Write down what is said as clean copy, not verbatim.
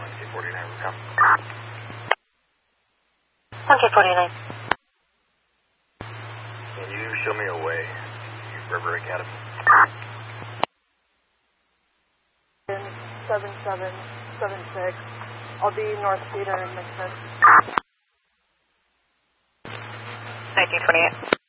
1K49, will come. 1K49. Can you show me a way? River Academy. 7776. I'll be North Cedar in Memphis. 1928.